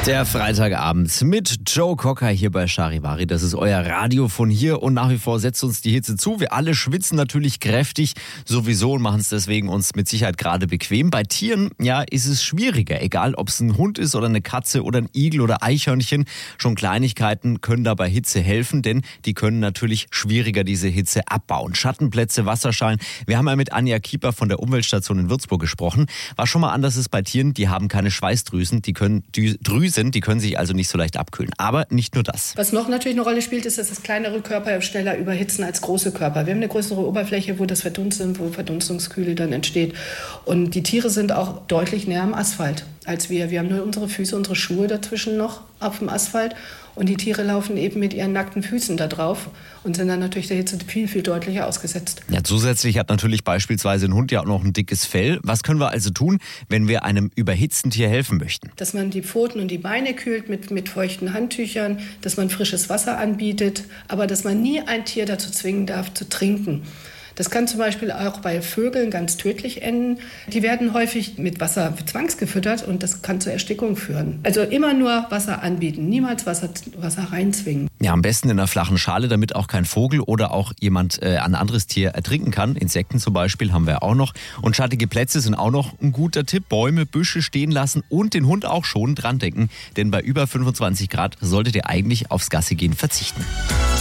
Der Freitagabend mit Joe Cocker hier bei Charivari. Das ist euer Radio von hier und nach wie vor setzt uns die Hitze zu. Wir alle schwitzen natürlich kräftig sowieso und machen es deswegen uns mit Sicherheit gerade bequem. Bei Tieren, ja, ist es schwieriger. Egal, ob es ein Hund ist oder eine Katze oder ein Igel oder Eichhörnchen. Schon Kleinigkeiten können da bei Hitze helfen, denn die können natürlich schwieriger diese Hitze abbauen. Schattenplätze, Wasserschalen. Wir haben ja mit Anja Kieper von der Umweltstation in Würzburg gesprochen. War schon mal anders ist bei Tieren, die haben keine Schweißdrüsen, die können die können sich also nicht so leicht abkühlen. Aber nicht nur das. Was noch natürlich eine Rolle spielt, ist, dass kleinere Körper schneller überhitzen als große Körper. Wir haben eine größere Oberfläche, wo das Verdunsten, wo Verdunstungskühle dann entsteht. Und die Tiere sind auch deutlich näher am Asphalt als wir. Wir haben nur unsere Füße, unsere Schuhe dazwischen noch auf dem Asphalt. Und die Tiere laufen eben mit ihren nackten Füßen da drauf und sind dann natürlich der Hitze viel, viel deutlicher ausgesetzt. Ja, zusätzlich hat natürlich beispielsweise ein Hund ja auch noch ein dickes Fell. Was können wir also tun, wenn wir einem überhitzten Tier helfen möchten? Dass man die Pfoten und die Beine kühlt mit feuchten Handtüchern, dass man frisches Wasser anbietet, aber dass man nie ein Tier dazu zwingen darf, zu trinken. Das kann zum Beispiel auch bei Vögeln ganz tödlich enden. Die werden häufig mit Wasser zwangsgefüttert und das kann zur Erstickung führen. Also immer nur Wasser anbieten, niemals Wasser reinzwingen. Ja, am besten in einer flachen Schale, damit auch kein Vogel oder auch jemand ein anderes Tier ertrinken kann. Insekten zum Beispiel haben wir auch noch. Und schattige Plätze sind auch noch ein guter Tipp. Bäume, Büsche stehen lassen und den Hund auch schon dran denken. Denn bei über 25 Grad solltet ihr eigentlich aufs Gassi gehen verzichten.